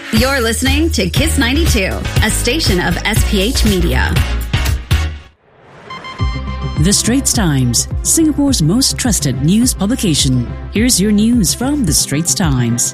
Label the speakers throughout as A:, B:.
A: You're listening to Kiss 92, a station of SPH Media.
B: The Straits Times, Singapore's most trusted news publication. Here's your news from The Straits Times.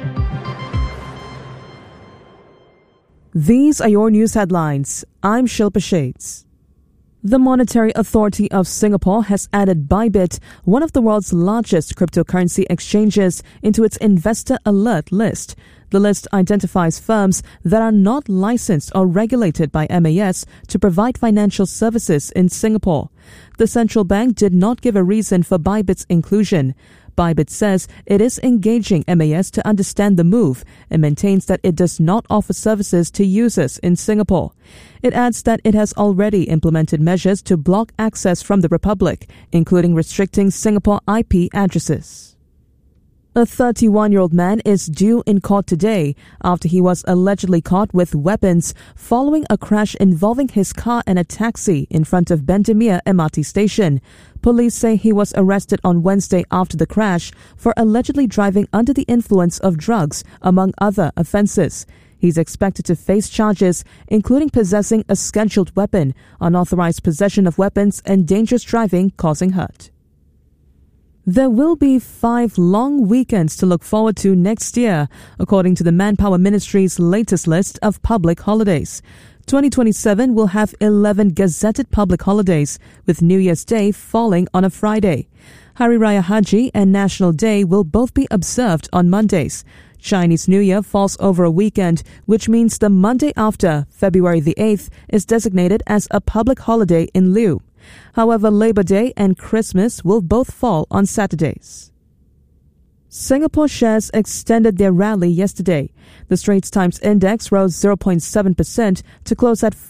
C: These are your news headlines. I'm Shilpa Shades. The Monetary Authority of Singapore has added Bybit, one of the world's largest cryptocurrency exchanges, into its investor alert list. The list identifies firms that are not licensed or regulated by MAS to provide financial services in Singapore. The central bank did not give a reason for Bybit's inclusion. Bybit says it is engaging MAS to understand the move and maintains that it does not offer services to users in Singapore. It adds that it has already implemented measures to block access from the Republic, including restricting Singapore IP addresses. A 31-year-old man is due in court today after he was allegedly caught with weapons following a crash involving his car and a taxi in front of Bendemeer MRT station. Police say he was arrested on Wednesday after the crash for allegedly driving under the influence of drugs, among other offences. He's expected to face charges, including possessing a scheduled weapon, unauthorized possession of weapons, and dangerous driving causing hurt. There will be 5 long weekends to look forward to next year, according to the Manpower Ministry's latest list of public holidays. 2027 will have 11 gazetted public holidays, with New Year's Day falling on a Friday. Hari Raya Haji and National Day will both be observed on Mondays. Chinese New Year falls over a weekend, which means the Monday after, February the 8th, is designated as a public holiday in lieu. However, Labor Day and Christmas will both fall on Saturdays. Singapore shares extended their rally yesterday. The Straits Times Index rose 0.7% to close at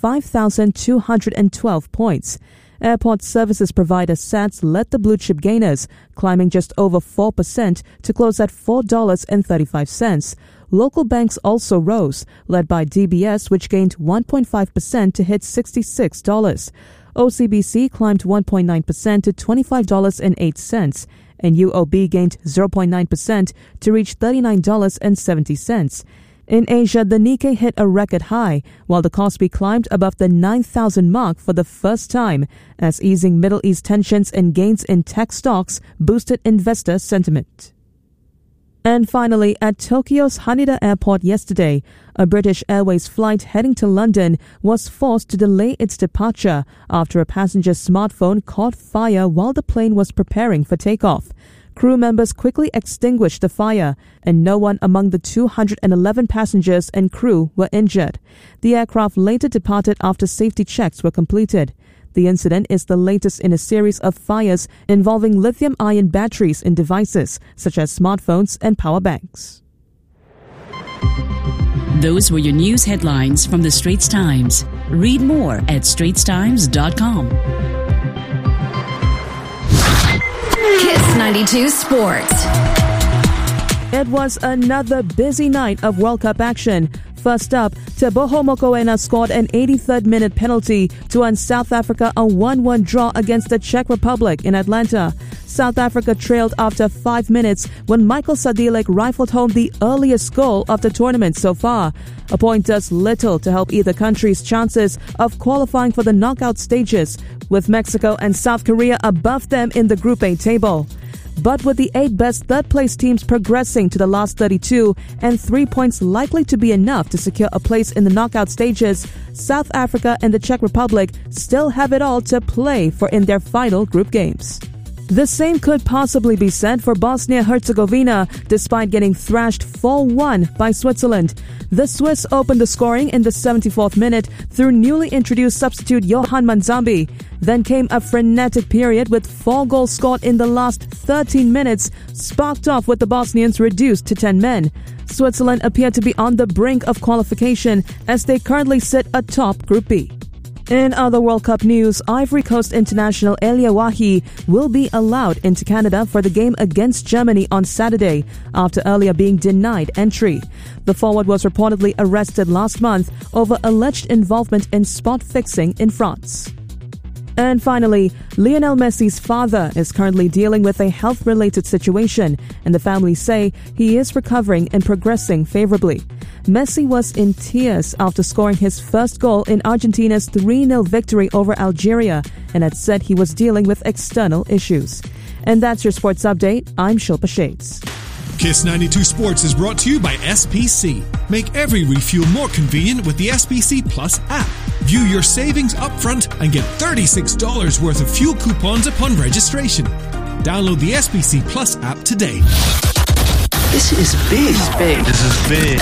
C: 5,212 points. Airport services provider SATS led the blue chip gainers, climbing just over 4% to close at $4.35. Local banks also rose, led by DBS, which gained 1.5% to hit $66. OCBC climbed 1.9% to $25.08, and UOB gained 0.9% to reach $39.70. In Asia, the Nikkei hit a record high, while the Kospi climbed above the 9,000 mark for the first time, as easing Middle East tensions and gains in tech stocks boosted investor sentiment. And finally, at Tokyo's Haneda Airport yesterday, a British Airways flight heading to London was forced to delay its departure after a passenger's smartphone caught fire while the plane was preparing for takeoff. Crew members quickly extinguished the fire, and no one among the 211 passengers and crew were injured. The aircraft later departed after safety checks were completed. The incident is the latest in a series of fires involving lithium-ion batteries in devices such as smartphones and power banks.
B: Those were your news headlines from The Straits Times. Read more at straitstimes.com.
A: Kiss 92 Sports.
C: It was another busy night of World Cup action. First up, Teboho Mokoena scored an 83rd minute penalty to earn South Africa a 1-1 draw against the Czech Republic in Atlanta. South Africa trailed after 5 minutes when Michael Sadilek rifled home the earliest goal of the tournament so far. A point does little to help either country's chances of qualifying for the knockout stages, with Mexico and South Korea above them in the Group A table. But with the 8 best third-place teams progressing to the last 32 and 3 points likely to be enough to secure a place in the knockout stages, South Africa and the Czech Republic still have it all to play for in their final group games. The same could possibly be said for Bosnia-Herzegovina, despite getting thrashed 4-1 by Switzerland. The Swiss opened the scoring in the 74th minute through newly introduced substitute Johan Manzambi. Then came a frenetic period with 4 goals scored in the last 13 minutes, sparked off with the Bosnians reduced to 10 men. Switzerland appear to be on the brink of qualification as they currently sit atop Group B. In other World Cup news, Ivory Coast international Elia Wahi will be allowed into Canada for the game against Germany on Saturday after earlier being denied entry. The forward was reportedly arrested last month over alleged involvement in spot fixing in France. And finally, Lionel Messi's father is currently dealing with a health-related situation, and the family say he is recovering and progressing favorably. Messi was in tears after scoring his first goal in Argentina's 3-0 victory over Algeria and had said he was dealing with external issues. And that's your sports update. I'm Shilpa Shades.
D: Kiss 92 Sports is brought to you by SPC. Make every refuel more convenient with the SPC Plus app. View your savings upfront and get $36 worth of fuel coupons upon registration. Download the SPC Plus app today.
E: This is big.
D: This is big.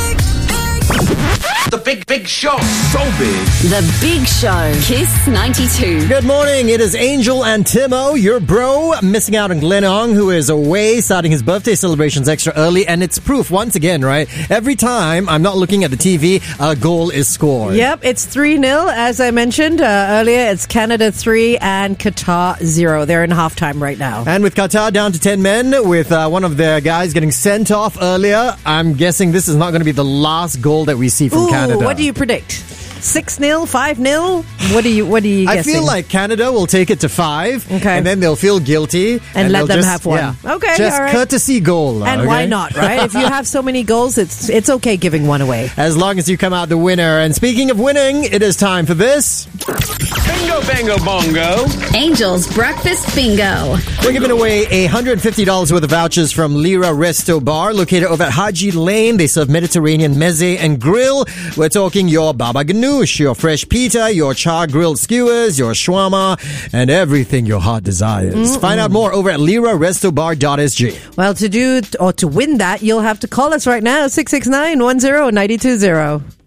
E: The big show. So big.
A: The Big Show. Kiss 92.
F: Good morning. It is Angel and Timo, your bro, missing out on Glenn Ong, who is away, starting his birthday celebrations extra early. And it's proof, once again, right? Every time I'm not looking at the TV, a goal is scored.
G: Yep, it's 3-0. As I mentioned earlier, it's Canada 3 and Qatar 0. They're in halftime right now.
F: And with Qatar down to 10 men, with one of their guys getting sent off earlier, I'm guessing this is not going to be the last goal that we see from Canada.
G: What do you predict? 6-0, 5-0? What are you guessing?
F: I feel like Canada will take it to 5,
G: okay,
F: and then they'll feel guilty
G: and let them have one.
F: Yeah,
G: okay,
F: just
G: all right.
F: courtesy goal.
G: And
F: okay?
G: why not, right? If you have so many goals, it's okay giving one away.
F: As long as you come out the winner. And speaking of winning, it is time for this.
E: Bingo, bango, bongo.
A: Angel's Breakfast Bingo.
F: We're giving away $150 worth of vouchers from Lira Resto Bar, located over at Haji Lane. They serve Mediterranean meze and grill. We're talking your baba ganoush, your fresh pita, your char-grilled skewers, your shawarma, and everything your heart desires. Find out more over at lirarestobar.sg.
G: Well, to win that, you'll have to call us right now, 669-10-920.